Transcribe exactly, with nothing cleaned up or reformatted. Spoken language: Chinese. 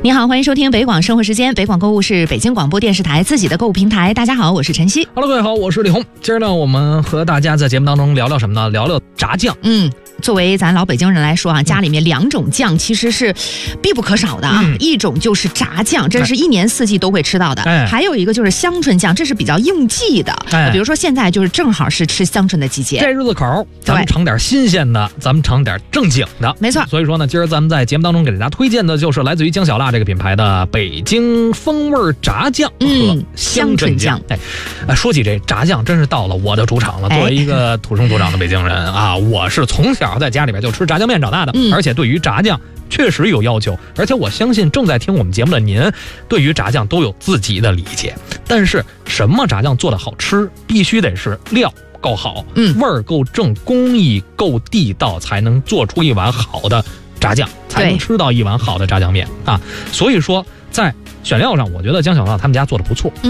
你好，欢迎收听北广生活时间。北广购物是北京广播电视台自己的购物平台。大家好，我是晨曦。 Hello， 各位好，我是李红。今儿呢，我们和大家在节目当中聊聊什么呢？聊聊炸酱。 嗯。作为咱老北京人来说啊，家里面两种酱其实是必不可少的啊。嗯、一种就是炸酱，这是一年四季都会吃到的；哎、还有一个就是香椿酱，这是比较应季的。哎、比如说现在就是正好是吃香椿的季节， 这日子口，咱们尝点新鲜的，咱们尝点正经的， 没错。 所以说呢，今儿咱们在节目当中给大家推荐的就是来自于江小辣这个品牌的北京风味炸酱和香椿酱。嗯、哎，说起这炸酱，真是到了我的主场了。作为一个土生土长的北京人啊，我是从小在家里边就吃炸酱面长大的，嗯、而且对于炸酱确实有要求，而且我相信正在听我们节目的您，对于炸酱都有自己的理解。但是什么炸酱做的好吃，必须得是料够好，嗯，味儿够正，工艺够地道，才能做出一碗好的炸酱，才能吃到一碗好的炸酱面啊。所以说，在选料上，我觉得江小辣他们家做的不错。